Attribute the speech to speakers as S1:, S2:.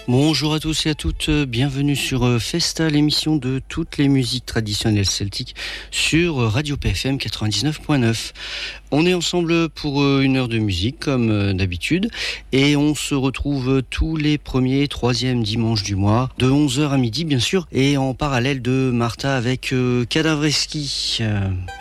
S1: Bonjour à tous et à toutes, bienvenue sur Festa, l'émission de toutes les musiques traditionnelles celtiques sur Radio PFM 99.9. On est ensemble pour une heure de musique comme d'habitude et on se retrouve tous les premiers et troisièmes dimanches du mois de 11h à midi bien sûr et en parallèle de Martha avec Cadavreski.